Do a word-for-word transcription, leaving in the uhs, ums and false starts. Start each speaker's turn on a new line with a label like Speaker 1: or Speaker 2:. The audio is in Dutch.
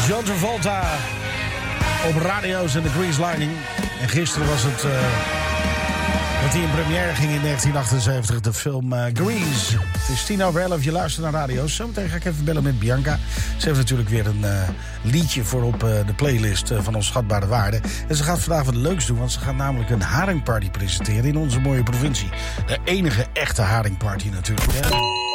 Speaker 1: John Travolta op radio's en de Grease Lightning. En gisteren was het uh, dat hij in première ging in negentien achtenzeventig, de film uh, Grease. Het is tien over elf, je luistert naar radio's. Zometeen ga ik even bellen met Bianca. Ze heeft natuurlijk weer een uh, liedje voor op uh, de playlist uh, van ons Schatbare Waarde. En ze gaat vandaag wat leuks doen, want ze gaat namelijk een haringparty presenteren in onze mooie provincie. De enige echte haringparty natuurlijk. Hè?